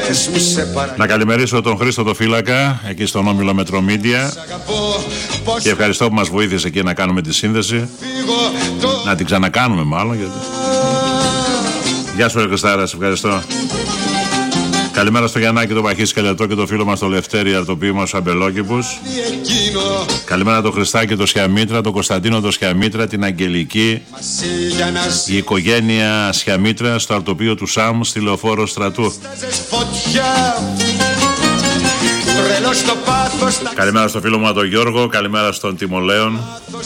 Να καλημερίσω τον Χρήστο το Φύλακα εκεί στον Όμιλο Μετρομίντια και ευχαριστώ που μας βοήθησε εκεί να κάνουμε τη σύνδεση, να την ξανακάνουμε μάλλον γιατί... Γεια σου Χριστάρα, σε ευχαριστώ. Καλημέρα στο Γιαννάκη, τον Παχή Σκελετό και το φίλο μας το Λευτέρη Αρτοποιήμα στους Αμπελόκηπους. Καλημέρα το Χριστάκη, το Σιαμήτρα, τον Κωνσταντίνο το Σιαμήτρα, την Αγγελική, η οικογένεια Σιαμήτρα στο Αρτοπείο του Σάμ στη Λεωφόρο Στρατού. Καλημέρα στο φίλο μου τον Γιώργο, καλημέρα στον Τιμολέον.